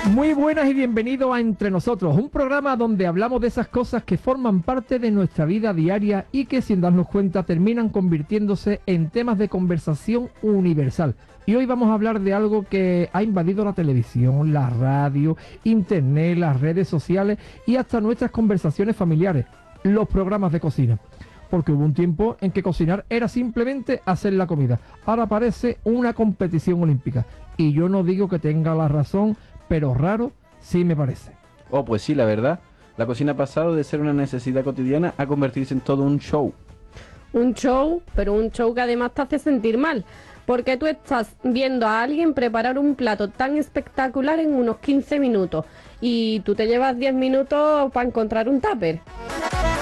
Muy buenas y bienvenidos a Entre Nosotros, un programa donde hablamos de esas cosas que forman parte de nuestra vida diaria y que sin darnos cuenta terminan convirtiéndose en temas de conversación universal. Y hoy vamos a hablar de algo que ha invadido la televisión, la radio, internet, las redes sociales y hasta nuestras conversaciones familiares, los programas de cocina. Porque hubo un tiempo en que cocinar era simplemente hacer la comida. Ahora parece una competición olímpica. Y yo no digo que tenga la razón, pero raro sí me parece. Oh, pues sí, la verdad. La cocina ha pasado de ser una necesidad cotidiana a convertirse en todo un show. Un show, pero un show que además te hace sentir mal. Porque tú estás viendo a alguien preparar un plato tan espectacular en unos 15 minutos. Y tú te llevas 10 minutos para encontrar un tupper.